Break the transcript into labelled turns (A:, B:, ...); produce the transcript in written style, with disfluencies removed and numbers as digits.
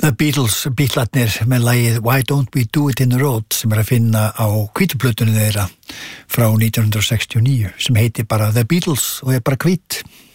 A: The Beatles, Beatlarnir með lagið Why Don't We Do It in the Road sem að finna á hvítuplötunni þeirra frá 1969 sem heitir bara The Beatles og bara hvít.